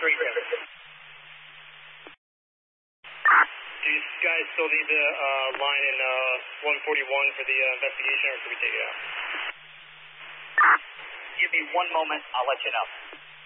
Great, Kevin. Do you guys still need the line in 141 for the investigation, or should we take it out? Give me one moment. I'll let you know.